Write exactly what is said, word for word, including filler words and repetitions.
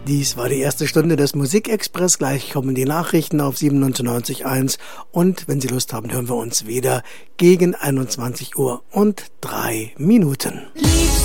Dies war die erste Stunde des Musikexpress. Gleich kommen die Nachrichten auf siebenundneunzig Komma eins. Und wenn Sie Lust haben, hören wir uns wieder gegen einundzwanzig Uhr und drei Minuten.